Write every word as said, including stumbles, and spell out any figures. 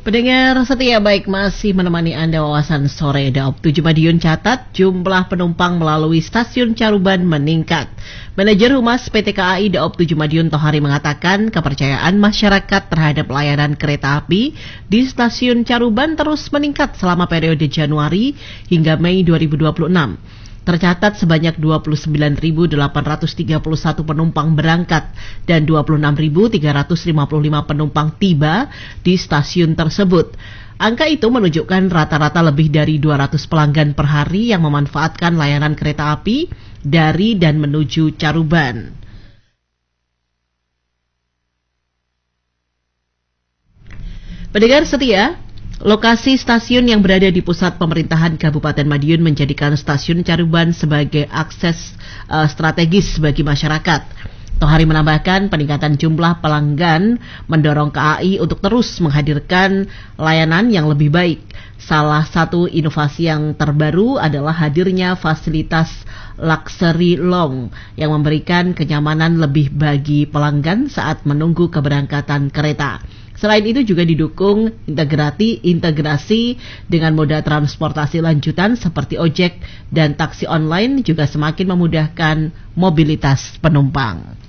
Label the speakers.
Speaker 1: Pendengar setia, baik masih menemani Anda wawasan sore. Daop tujuh Madiun catat jumlah penumpang melalui stasiun Caruban meningkat. Manajer Humas P T K A I Daop tujuh Madiun Tohari mengatakan kepercayaan masyarakat terhadap layanan kereta api di stasiun Caruban terus meningkat selama periode Januari hingga Mei dua ribu dua puluh enam. Tercatat sebanyak dua puluh sembilan ribu delapan ratus tiga puluh satu penumpang berangkat dan dua puluh enam ribu tiga ratus lima puluh lima penumpang tiba di stasiun tersebut. Angka itu menunjukkan rata-rata lebih dari dua ratus pelanggan per hari yang memanfaatkan layanan kereta api dari dan menuju Caruban. Pendengar setia, lokasi stasiun yang berada di pusat pemerintahan Kabupaten Madiun menjadikan stasiun Caruban sebagai akses uh, strategis bagi masyarakat. Tohari menambahkan peningkatan jumlah pelanggan mendorong K A I untuk terus menghadirkan layanan yang lebih baik. Salah satu inovasi yang terbaru adalah hadirnya fasilitas luxury lounge yang memberikan kenyamanan lebih bagi pelanggan saat menunggu keberangkatan kereta. Selain itu juga didukung integrasi integrasi dengan moda transportasi lanjutan seperti ojek dan taksi online juga semakin memudahkan mobilitas penumpang.